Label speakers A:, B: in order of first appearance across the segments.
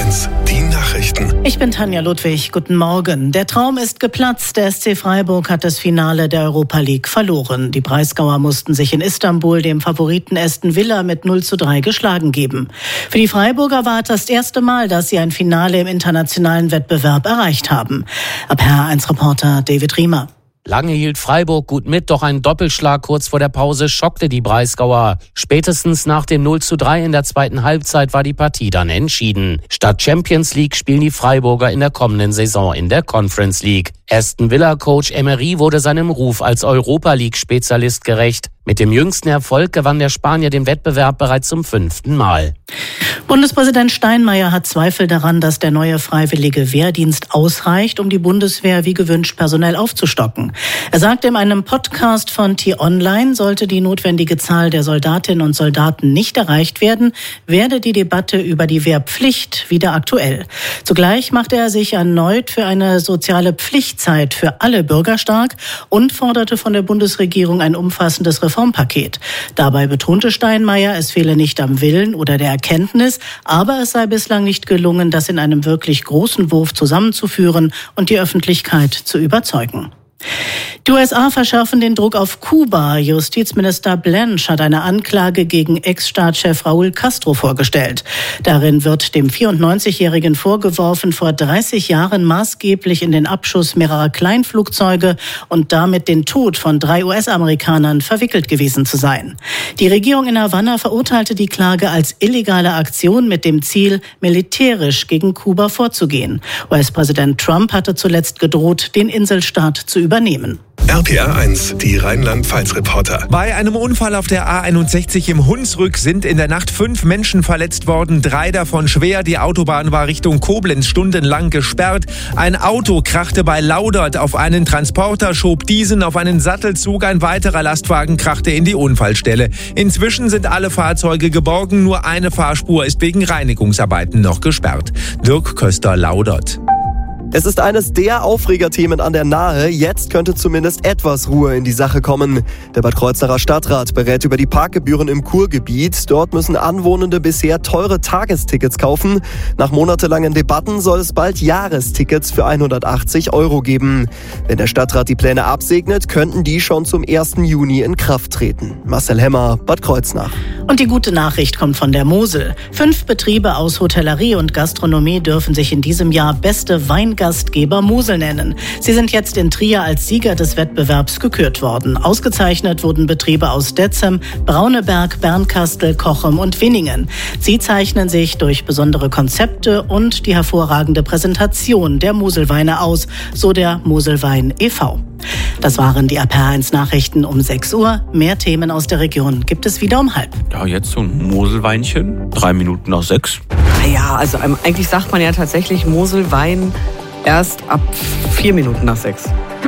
A: RPR1, die Nachrichten.
B: Ich bin Tanja Ludwig. Guten Morgen. Der Traum ist geplatzt. Der SC Freiburg hat das Finale der Europa League verloren. Die Breisgauer mussten sich in Istanbul dem Favoriten Aston Villa mit 0:3 geschlagen geben. Für die Freiburger war es das erste Mal, dass sie ein Finale im internationalen Wettbewerb erreicht haben. RPR1-Reporter David Riemer.
C: Lange hielt Freiburg gut mit, doch ein Doppelschlag kurz vor der Pause schockte die Breisgauer. Spätestens nach dem 0:3 in der zweiten Halbzeit war die Partie dann entschieden. Statt Champions League spielen die Freiburger in der kommenden Saison in der Conference League. Aston Villa-Coach Emery wurde seinem Ruf als Europa-League-Spezialist gerecht. Mit dem jüngsten Erfolg gewann der Spanier den Wettbewerb bereits zum 5. Mal.
B: Bundespräsident Steinmeier hat Zweifel daran, dass der neue freiwillige Wehrdienst ausreicht, um die Bundeswehr wie gewünscht personell aufzustocken. Er sagte in einem Podcast von T-Online, sollte die notwendige Zahl der Soldatinnen und Soldaten nicht erreicht werden, werde die Debatte über die Wehrpflicht wieder aktuell. Zugleich machte er sich erneut für eine soziale Pflichtzeit für alle Bürger stark und forderte von der Bundesregierung ein umfassendes Reformpaket. Dabei betonte Steinmeier, es fehle nicht am Willen oder der Erkenntnis, aber es sei bislang nicht gelungen, das in einem wirklich großen Wurf zusammenzuführen und die Öffentlichkeit zu überzeugen. Die USA verschärfen den Druck auf Kuba. Justizminister Blanche hat eine Anklage gegen Ex-Staatschef Raúl Castro vorgestellt. Darin wird dem 94-Jährigen vorgeworfen, vor 30 Jahren maßgeblich in den Abschuss mehrerer Kleinflugzeuge und damit den Tod von 3 US-Amerikanern verwickelt gewesen zu sein. Die Regierung in Havanna verurteilte die Klage als illegale Aktion mit dem Ziel, militärisch gegen Kuba vorzugehen. US-Präsident Trump hatte zuletzt gedroht, den Inselstaat zu übernehmen.
A: RPR1, die Rheinland-Pfalz-Reporter.
D: Bei einem Unfall auf der A61 im Hunsrück sind in der Nacht 5 Menschen verletzt worden, 3 davon schwer. Die Autobahn war Richtung Koblenz stundenlang gesperrt. Ein Auto krachte bei Laudert auf einen Transporter, schob diesen auf einen Sattelzug. Ein weiterer Lastwagen krachte in die Unfallstelle. Inzwischen sind alle Fahrzeuge geborgen, nur eine Fahrspur ist wegen Reinigungsarbeiten noch gesperrt. Dirk Köster, Laudert.
E: Es ist eines der Aufregerthemen an der Nahe. Jetzt könnte zumindest etwas Ruhe in die Sache kommen. Der Bad Kreuznacher Stadtrat berät über die Parkgebühren im Kurgebiet. Dort müssen Anwohnende bisher teure Tagestickets kaufen. Nach monatelangen Debatten soll es bald Jahrestickets für 180 € geben. Wenn der Stadtrat die Pläne absegnet, könnten die schon zum 1. Juni in Kraft treten. Marcel Hemmer, Bad Kreuznach.
B: Und die gute Nachricht kommt von der Mosel. 5 Betriebe aus Hotellerie und Gastronomie dürfen sich in diesem Jahr beste Weingastgeber Mosel nennen. Sie sind jetzt in Trier als Sieger des Wettbewerbs gekürt worden. Ausgezeichnet wurden Betriebe aus Detzem, Brauneberg, Bernkastel, Cochem und Winningen. Sie zeichnen sich durch besondere Konzepte und die hervorragende Präsentation der Moselweine aus, so der Moselwein e.V. Das waren die RPR1 Nachrichten um 6 Uhr. Mehr Themen aus der Region gibt es wieder um 5:30.
F: Ja, jetzt so ein Moselweinchen, 3 Minuten nach 6.
G: Ja, also eigentlich sagt man ja tatsächlich Moselwein erst ab 4 Minuten nach 6.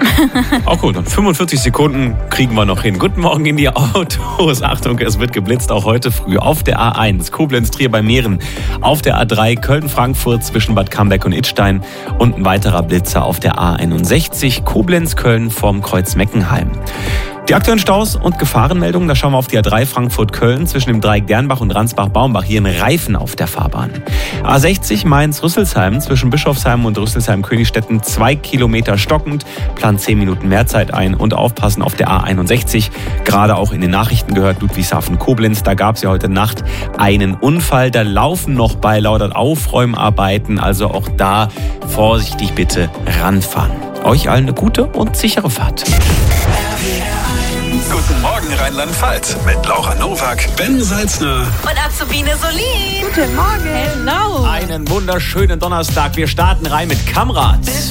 F: Auch gut, dann 45 Sekunden kriegen wir noch hin. Guten Morgen in die Autos. Achtung, es wird geblitzt, auch heute früh auf der A1 Koblenz-Trier bei Mähren, auf der A3 Köln-Frankfurt zwischen Bad Camberg und Idstein und ein weiterer Blitzer auf der A61 Koblenz-Köln vorm Kreuz Meckenheim. Die aktuellen Staus und Gefahrenmeldungen, da schauen wir auf die A3 Frankfurt-Köln zwischen dem Dreieck Dernbach und Ransbach-Baumbach. Hier ein Reifen auf der Fahrbahn. A60 Mainz-Rüsselsheim zwischen Bischofsheim und Rüsselsheim-Königstetten 2 Kilometer stockend. Plan 10 Minuten Mehrzeit ein und aufpassen auf der A61. Gerade auch in den Nachrichten gehört Ludwigshafen-Koblenz. Da gab es ja heute Nacht einen Unfall. Da laufen noch bei Laudert Aufräumarbeiten. Also auch da vorsichtig bitte ranfahren. Euch allen eine gute und sichere Fahrt.
A: Guten Morgen Rheinland-Pfalz mit Laura Nowak, Ben Salzner
H: und Azubine Solin.
G: Guten Morgen.
H: Hello.
F: Einen wunderschönen Donnerstag. Wir starten rein mit Kamrat.